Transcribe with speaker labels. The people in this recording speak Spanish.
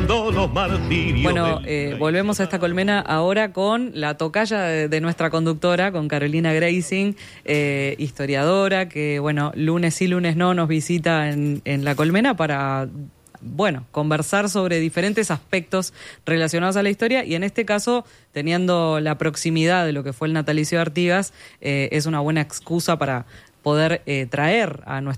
Speaker 1: sufriendo los martirios.
Speaker 2: Bueno, volvemos a esta colmena ahora con la tocaya de nuestra conductora, con Carolina Greising, historiadora, que, bueno, lunes sí, lunes no, nos visita en la colmena para, bueno, conversar sobre diferentes aspectos relacionados a la historia, y en este caso, teniendo la proximidad de lo que fue el natalicio de Artigas, es una buena excusa para poder traer a nuestra